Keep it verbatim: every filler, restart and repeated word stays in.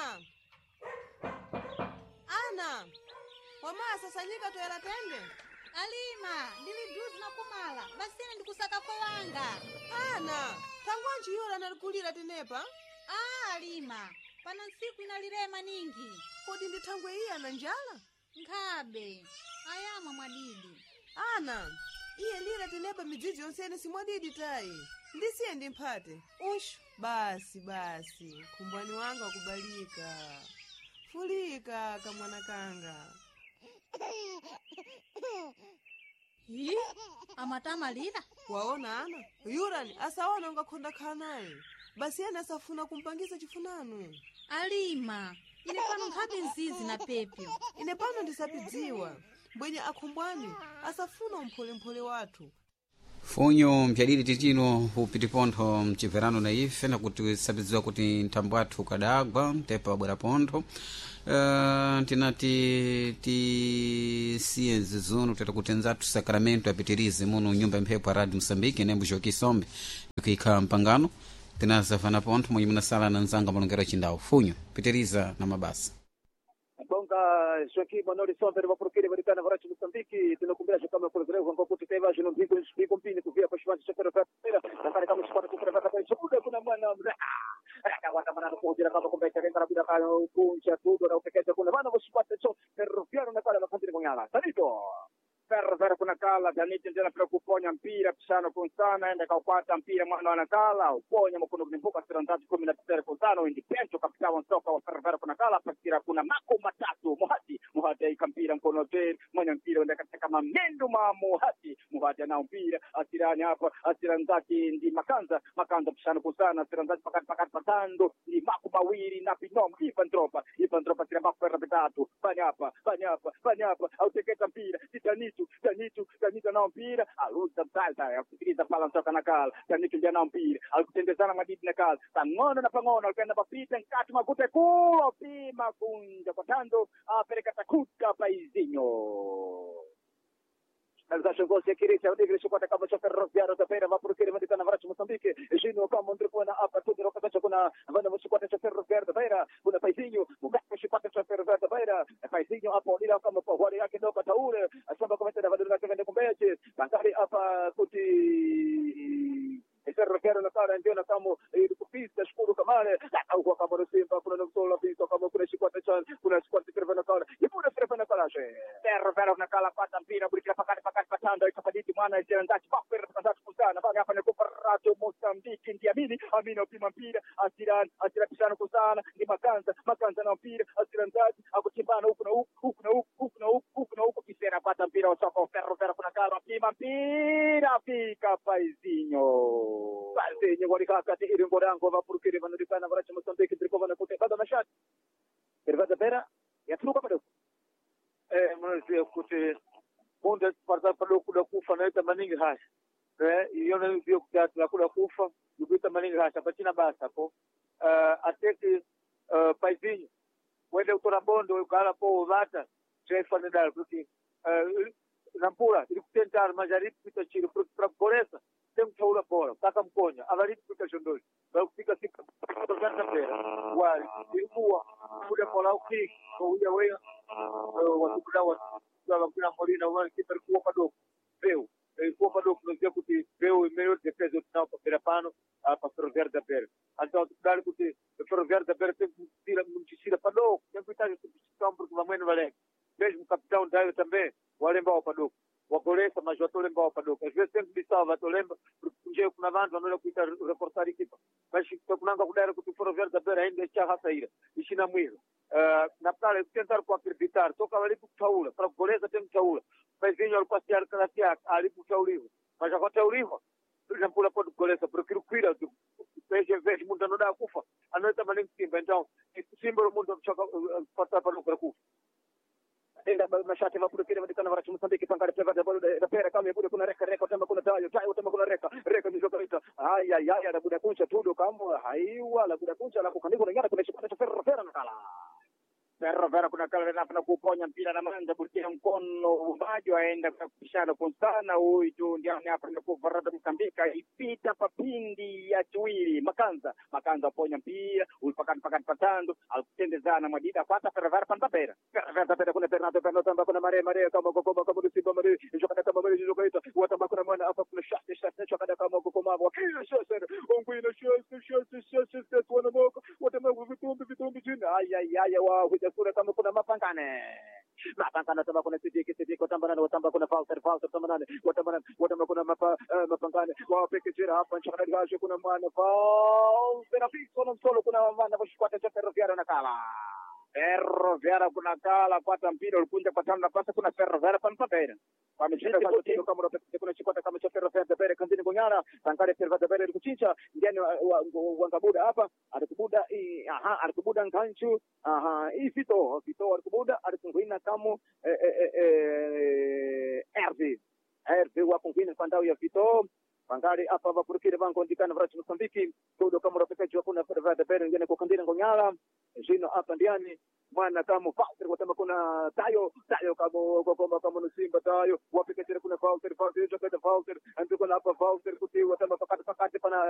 Ana, Ana, wamasa sanyika toyala tende. Alima, ndili duzi na kumala, basini ndikusaka kwa wanga. Ana, tangwanji yola nalikulira tenepa? Ah, Alima, pana nsiku inalirema ningi. Kodi ndithangwe iya na njala? Nkabe, ayama mwadidi. Ana, iye lira tenepa midzidzi yonsene simwadidi tayi. Ndisiye ndimphate. Ushu, basi basi, kumbwani wanga wakubalika. Fulika kamwana kanga. Hii, amatama lira? Waona Ana, yurani asaona ungakhonda khanaye. Basi yana asafuna kumpangisa chifunanu. Alima, ine pano nkhabe nzizi na pepyo. Ine pano ndisapidziwa. Mbwenye akhumbwani asafuna umphole mphole wathu. Funyo mpyadiri titino upitipontho mchiverano na ife na kuti sapidziwa kuti nthambo athu kadagwa mtepa bwera pontho. Uh, tinati ti sienzi zunu teta kuti nzathu Sacramento apitirize muno nyumba mphepo a Radio Msambiki nembo jokisombe ikikhala mpangano tinasafana pontho mwenye munasala na nzanga malongero chindawo. Funyo pitiriza na mabasa. Bonga Joaquim Manori Somber vaporukire varikana varachi Msambiki tunakumbira kama kwa greve kwa kuti taiva jino mbiko mbiko mpini kuvia kwa shwati cha pera nakari kama shwati kwa pera kwa chukuda kuna mwana mra wata manana kuhujira kama kumbe tena kabila kana kuncha tudo na upekeza kuna bana vosipata cho ferroviario na kala makandiri kunyala tanito ferroviario kuna kala daniti ndela pera kuponya mpira pisano kunsana enda kaupata mpira mwana wanakala uponya mkono kumbuka sirandati kumi na tisa kunsano indipento kapitao nsoka wa ferroviario kuna kala pasira kuna mako matatu muhati muhati ikampira mkono tena mwana mpira enda katika mamendo ma muhati muhati na mpira asirani hapa asirandati ndi makanza makanza pisano kunsana asirandati pakati pakati patando ndi mako mawili na pinom ipan tropa ipan tropa sira mako ferroviario fanya hapa fanya hapa fanya hapa au teketa mpira titanitu tanitu tanitu na mpira aluza msalta ya kusikiliza pala mtoka na kala tanitu ndia na mpira alikutendezana madidi na kala tangono na pangono alipenda papita nkati magute kulo pima kunja kwa tando apeleka takuta paizinho Alzacho gosi kirisa udigre shukwata kama cha ferroviario da pera vaporukire madikana varachi Msambiki jino kama ndrikona hapa tudiro katacho kuna vana mshukwata cha ferroviario da pera kuna paizinho mugako shukwata cha ferroviario da pera paizinho hapo ila kama kwa wale yake ndo kataule asamba kama tena vadurika kende kumbeche bandari hapa kuti ferroviario na kala ndio na kama ilikupita shukuru kamale au kwa kama Simba kuna ndola pita kama kuna shukwata cha kuna shukwata ferroviario na kala ipo ferroviario na kala ferroviario na kala pata mpira burikira pakati pakati patando ikafaditi mwana isirandati bakwer pakati kusana bali hapa ni kwa Radio Mozambique ndia mimi amina upima mpira asiran asira pisano kusana ndi makanza makanza na mpira asirandati akuchimbana huku na huku huku na huku huku na huku huku na huku kisera pata mpira wa soka ferroviario kuna kala pima mpira fika paizinho paizinho walika kati iringo rango vapurukire vanodikana varachi Mozambique ndikova na kuti bado mashati pervada pera yatruka bado eh mwanzo kuti Bunda parta palo kuda kufa na ita maningi hasha. Eh iona hivyo kutatu la kuda kufa yubita maningi hasha patina basa ko. Uh, ateki uh, paizinho. Wende utora bondo ukala po vata trefa ndal porque uh, nampura ili kutenta majaribu pita chini para boresa tem taula bola kaka mkonya avari pita shondoli ba kupika sika tokana pera wali ilikuwa kuda bola ukiki kwa uja wewe watu kudawa kwa kuna morina wale kiper kuwa padogo veo kuwa padogo ndio kuti veo melhor defesa do para pano para ferroviário da Pera então dali kuti ferroviário da Pera tem tira muitíssimo padogo tem que estar com porque vai não vale mesmo capitão daí também wale mbao padogo wakolesa mas watu lembao padogo às vezes tem que bisava tu lembra porque kuna vandu wanaenda kuita reportar equipa mas kunanga kudara kuti ferroviário da Pera ainda cha hasaira ishina mwilo Uh, na pale tentar kwa acreditar toka walipokutaula para goleza tem kutaula paizinho alikuwa tayari klasi yake alipokutauliwa mas akatauliwa tunampula kwa goleza porque kuira tu pese vez mundo não dá kufa anoita maningi simba então simba mundo choka pata para kwa kufa ndio mashati vapurukire madikana varachi Msambiki pangale peva da da pera kama bude kuna reka reka utama kuna tayo tayo utama kuna reka reka mizoka ita haya haya da buda kuncha tudo kama haiwa la buda kuncha la kukaniko ngara kuna chipata cha ferro ferro nakala Ferroviário kuna kala na pana kuponya mpira na manja kutia mkono umaji aenda kupishana konsana huyu ndio hapa ndio kuvarada mkambika ipita papindi ya tuwili makanza makanza ponya mpira ulipakana pakana patando alikutendezana mwadida pata Ferroviário pana papera Ferroviário papera kuna Fernando Fernando tamba kuna mare mare kama kama kama Simba mare jokana kama mare jokaita watamba kuna mwana hapa kuna shati shati jokana kama kama wakili sasa ongwina shati shati shati shati wana moko watamba vitumbi vitumbi jina ay ay ay wa kura kama kuna mapangane mapangane tamba kuna sidiki sidiki tamba na tamba kuna falter falter tamba na watamba watamba kuna mapa mapangane wa peke jira hapa nchana gaje kuna mwana falter afiko na solo kuna mwana kushkwata cha Ferroviário na kala Ferroviário kuna kala pata mpira ulikunja patana na pasa kuna Ferroviário pan papera pameshinda kwa timu kama rote kuna chikwata kama cha Ferroviário bere kanzini kunyara tankare Ferroviário bere kuchincha ndiani wangabuda hapa alikubuda aha alikubuda nganchu aha hii fito fito alikubuda alikuina kama erdi erdi wapo kwina pandao ya fito Bangari hapa vapurukire bango ndikana vrachi Mozambiki todo kama rafikaji wakuna Ferroviário bere ngene kwa kandini kunyara jino hapa ndiani mwana kama Falter watama kuna tayo tayo kama kama kama Simba tayo wapike kuna Falter Falter jokata Falter antu kuna hapa Falter kuti watama pakati pakati pana